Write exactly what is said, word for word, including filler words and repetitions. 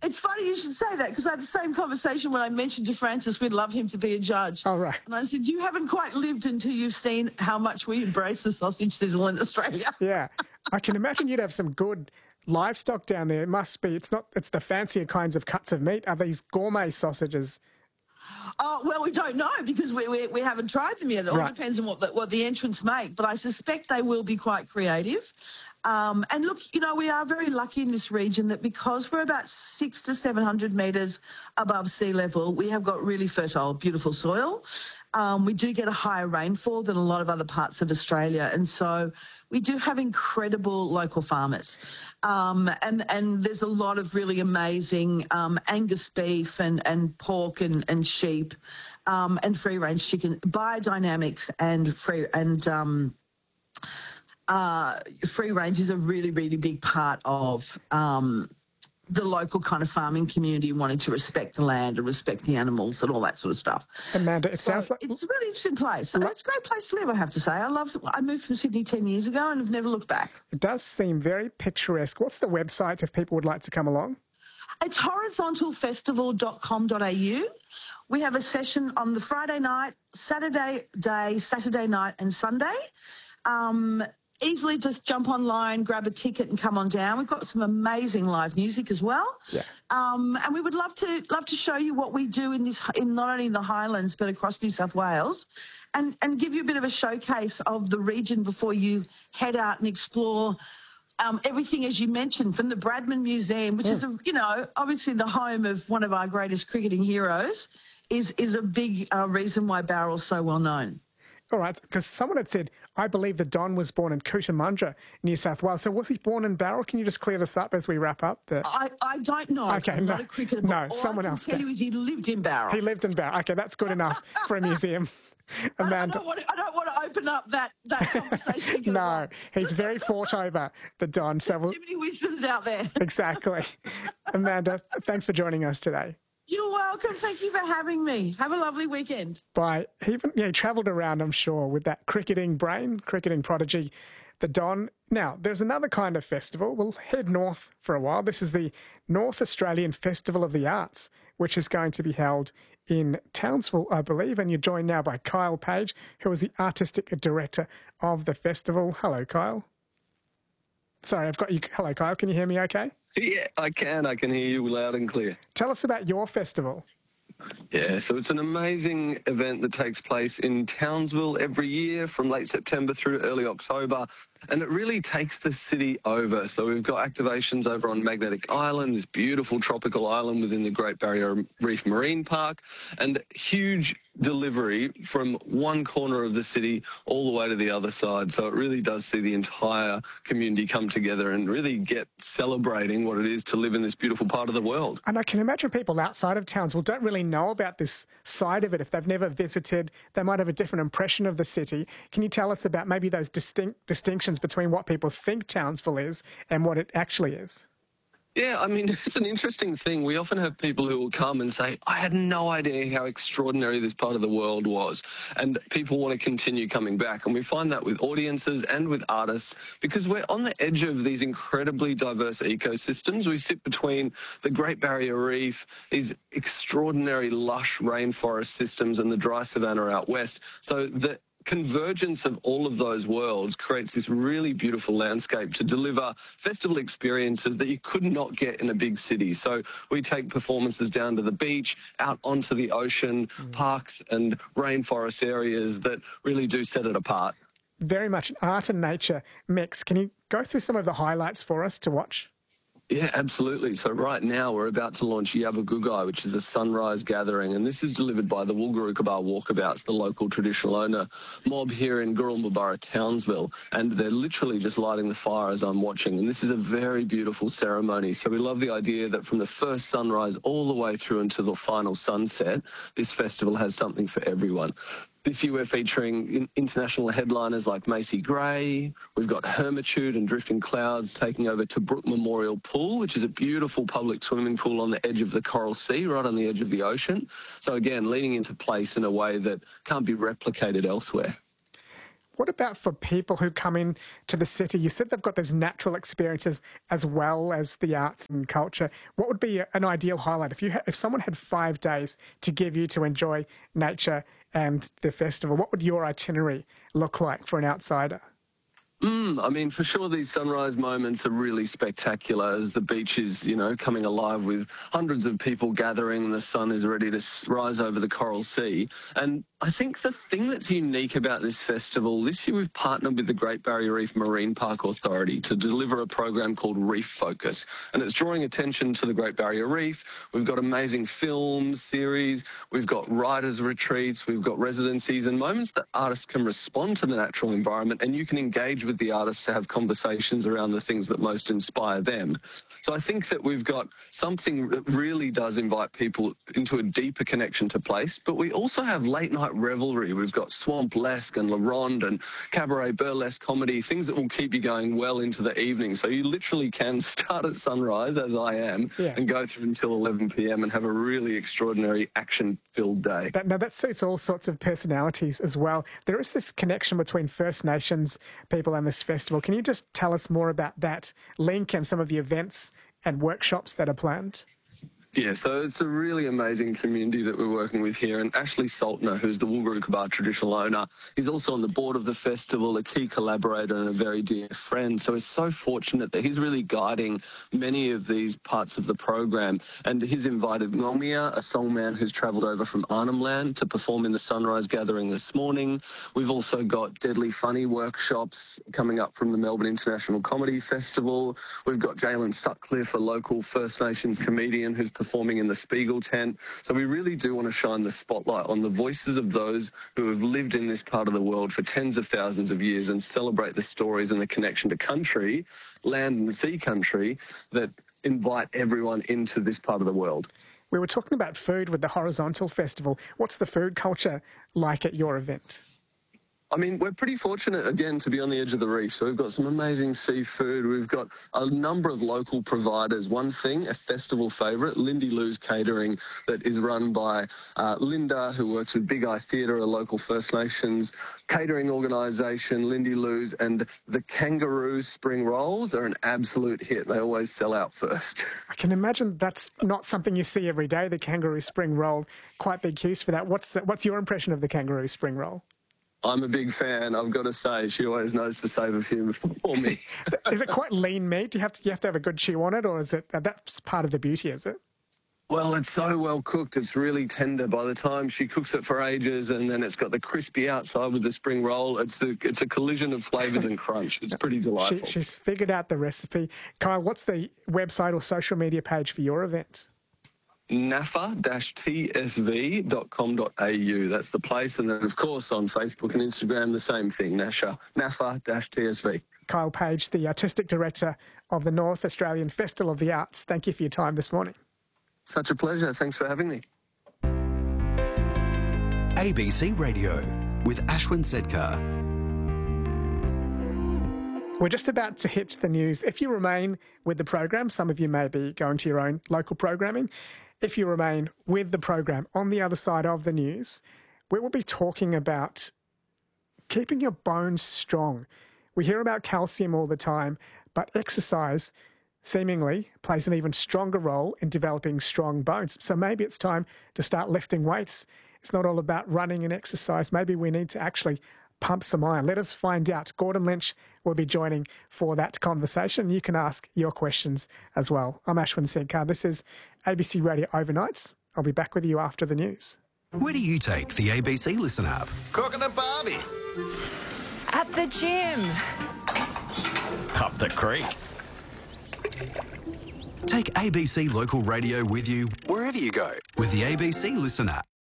It's funny you should say that because I had the same conversation when I mentioned to Francis we'd love him to be a judge. Oh, right. And I said, you haven't quite lived until you've seen how much we embrace the sausage sizzle in Australia. Yeah. I can imagine you'd have some good livestock down there. It must be. It's not. It's the fancier kinds of cuts of meat. Are these gourmet sausages? Oh, well, we don't know because we, we, we haven't tried them yet. It all Right. depends on what the, what the entrants make, but I suspect they will be quite creative. Um, and look, you know, we are very lucky in this region that because we're about six to seven hundred metres above sea level, we have got really fertile, beautiful soil. Um, we do get a higher rainfall than a lot of other parts of Australia, and so we do have incredible local farmers. Um, and, and there's a lot of really amazing um, Angus beef and, and pork and, and sheep um, and free-range chicken, biodynamics and free and um, uh, free range is a really, really big part of um, the local kind of farming community wanting to respect the land and respect the animals and all that sort of stuff. Amanda, it So sounds like... it's a really interesting place. It's a great place to live, I have to say. I love. I moved from Sydney ten years ago and have never looked back. It does seem very picturesque. What's the website if people would like to come along? It's horizontal festival dot com dot a u. We have a session on the Friday night, Saturday day, Saturday night and Sunday. Um, easily just jump online, grab a ticket and come on down. We've got some amazing live music as well. Yeah. Um, and we would love to love to show you what we do in this, in not only in the Highlands but across New South Wales, and, and give you a bit of a showcase of the region before you head out and explore Um, everything, as you mentioned, from the Bradman Museum, which yeah. is, a, you know, obviously the home of one of our greatest cricketing heroes, is is a big uh, reason why Bowral's so well known. All right, because someone had said, I believe the Don was born in Cootamundra, New South Wales. So was he born in Bowral? Can you just clear this up as we wrap up? The... I, I don't know. Okay, I'm no, not a cricketer. no, All someone I can else. tell you is he lived in Bowral. He lived in Bowral. Okay, that's good enough for a museum. Amanda. I, I, don't want to, I don't want to open up that, that conversation. No, he's very fought over, the Don. So we'll... Too many wisdoms out there. Exactly. Amanda, thanks for joining us today. You're welcome. Thank you for having me. Have a lovely weekend. Bye. He even, yeah, he travelled around, I'm sure, with that cricketing brain, cricketing prodigy, the Don. Now, there's another kind of festival. We'll head north for a while. This is the North Australian Festival of the Arts, which is going to be held in Townsville, I believe. And you're joined now by Kyle Page, who is the artistic director of the festival. Hello, Kyle. Sorry, I've got you. Hello, Kyle. Can you hear me okay? Yeah, I can. I can hear you loud and clear. Tell us about your festival. Yeah, so it's an amazing event that takes place in Townsville every year from late September through early October, and it really takes the city over. So we've got activations over on Magnetic Island, this beautiful tropical island within the Great Barrier Reef Marine Park, and huge delivery from one corner of the city all the way to the other side. So it really does see the entire community come together and really get celebrating what it is to live in this beautiful part of the world. And I can imagine people outside of Townsville don't really know about this side of it. If they've never visited, they might have a different impression of the city. Can you tell us about maybe those distinct distinctions between what people think Townsville is and what it actually is? Yeah, I mean, it's an interesting thing. We often have people who will come and say, I had no idea how extraordinary this part of the world was. And people want to continue coming back. And we find that with audiences and with artists because we're on the edge of these incredibly diverse ecosystems. We sit between the Great Barrier Reef, these extraordinary lush rainforest systems, and the dry savanna out west. So the convergence of all of those worlds creates this really beautiful landscape to deliver festival experiences that you could not get in a big city. So we take performances down to the beach, out onto the ocean, mm. parks and rainforest areas that really do set it apart. Very much an art and nature mix. Can you go through some of the highlights for us to watch? Yeah, absolutely. So right now we're about to launch Yabagugai, which is a sunrise gathering, and this is delivered by the Woolgarukaba Walkabouts, the local traditional owner mob here in Gurrumba, Townsville, and they're literally just lighting the fire as I'm watching, and this is a very beautiful ceremony. So we love the idea that from the first sunrise all the way through until the final sunset, this festival has something for everyone. This year we're featuring international headliners like Macy Gray. We've got Hermitude and Drifting Clouds taking over Tobruk Memorial Pool, which is a beautiful public swimming pool on the edge of the Coral Sea, right on the edge of the ocean. So again, leading into place in a way that can't be replicated elsewhere. What about for people who come in to the city? You said they've got those natural experiences as well as the arts and culture. What would be an ideal highlight if you ha- if someone had five days to give you to enjoy nature and the festival? What would your itinerary look like for an outsider? Mm, I mean, for sure, these sunrise moments are really spectacular as the beach is, you know, coming alive with hundreds of people gathering and the sun is ready to rise over the Coral Sea. And I think the thing that's unique about this festival, this year we've partnered with the Great Barrier Reef Marine Park Authority to deliver a program called Reef Focus. And it's drawing attention to the Great Barrier Reef. We've got amazing films, series, we've got writers' retreats, we've got residencies and moments that artists can respond to the natural environment, and you can engage with the artists to have conversations around the things that most inspire them. So I think that we've got something that really does invite people into a deeper connection to place, but we also have late night revelry. We've got Swamp-lesque and La Ronde and cabaret burlesque comedy, things that will keep you going well into the evening. So you literally can start at sunrise, as I am, yeah. and go through until eleven p.m. and have a really extraordinary action-filled day. That, now, that suits all sorts of personalities as well. There is this connection between First Nations people and this festival. Can you just tell us more about that link and some of the events and workshops that are planned? Yeah, so it's a really amazing community that we're working with here. And Ashley Saltner, who's the Woolgoorooka traditional owner, he's also on the board of the festival, a key collaborator and a very dear friend. So he's so fortunate that he's really guiding many of these parts of the program. And he's invited Ngomia, a songman who's travelled over from Arnhem Land to perform in the Sunrise Gathering this morning. We've also got Deadly Funny workshops coming up from the Melbourne International Comedy Festival. We've got Jalen Sutcliffe, a local First Nations comedian who's performing in the Spiegel tent. So we really do want to shine the spotlight on the voices of those who have lived in this part of the world for tens of thousands of years and celebrate the stories and the connection to country, land and sea country, that invite everyone into this part of the world. We were talking about food with the Horizontal Festival. What's the food culture like at your event? I mean, we're pretty fortunate, again, to be on the edge of the reef. So we've got some amazing seafood. We've got a number of local providers. One thing, a festival favourite, Lindy Lou's Catering, that is run by uh, Linda, who works with Big Eye Theatre, a local First Nations catering organisation, Lindy Lou's, and the Kangaroo Spring Rolls are an absolute hit. They always sell out first. I can imagine that's not something you see every day, the Kangaroo Spring Roll. Quite big use for that. What's, what's your impression of the Kangaroo Spring Roll? I'm a big fan. I've got to say, she always knows to save a few for me. Is it quite lean meat? Do you have to you have to have a good chew on it, or is it that's part of the beauty? Is it? Well, it's so well cooked. It's really tender. By the time she cooks it for ages, and then it's got the crispy outside with the spring roll. It's a it's a collision of flavours and crunch. It's pretty delightful. She, she's figured out the recipe. Kyle, what's the website or social media page for your event? N A F A T S V dot com dot A U. That's the place. And then, of course, on Facebook and Instagram, the same thing, N A F A T S V. Kyle Page, the Artistic Director of the North Australian Festival of the Arts. Thank you for your time this morning. Such a pleasure. Thanks for having me. A B C Radio with Ashwin Sedkar. We're just about to hit the news. If you remain with the program, some of you may be going to your own local programming. If you remain with the program on the other side of the news, we will be talking about keeping your bones strong. We hear about calcium all the time, but exercise seemingly plays an even stronger role in developing strong bones. So maybe it's time to start lifting weights. It's not all about running and exercise. Maybe we need to actually pump some iron. Let us find out. Gordon Lynch will be joining for that conversation. You can ask your questions as well. I'm Ashwin Sedkar. This is A B C Radio Overnights. I'll be back with you after the news. Where do you take the A B C Listen app? Cooking a barbie. At the gym. Up the creek. Take A B C Local Radio with you wherever you go with the A B C Listen app.